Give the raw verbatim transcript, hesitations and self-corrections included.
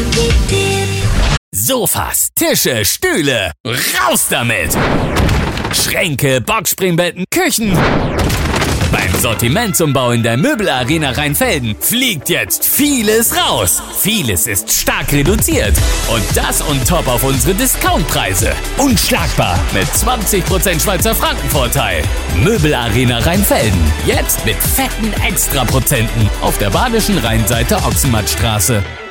Sofas, Tische, Stühle, raus damit! Schränke, Boxspringbetten, Küchen. Beim Sortimentsumbau in der Möbelarena Rheinfelden fliegt jetzt vieles raus. Vieles ist stark reduziert. Und das on top auf unsere Discountpreise. Unschlagbar mit zwanzig Prozent Schweizer Frankenvorteil. Möbelarena Rheinfelden. Jetzt mit fetten Extraprozenten auf der Badischen Rheinseite Ochsenmattstraße.